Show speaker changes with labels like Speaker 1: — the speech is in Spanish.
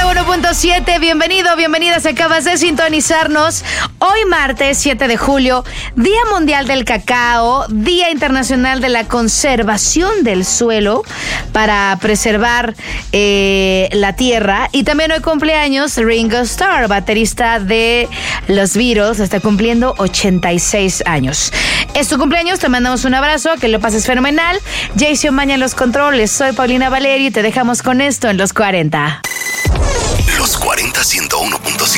Speaker 1: 101.7, bienvenido, bienvenidas, acabas de sintonizarnos. Hoy martes 7 de julio, Día Mundial del Cacao, Día Internacional de la Conservación del Suelo para preservar la tierra. Y también hoy cumpleaños Ringo Starr, baterista de los Beatles, está cumpliendo 86 años. Es tu cumpleaños, te mandamos un abrazo, que lo pases fenomenal. Jason Maña en los controles, soy Paulina Valeri y te dejamos con esto en los 40.
Speaker 2: Los 40 101.7.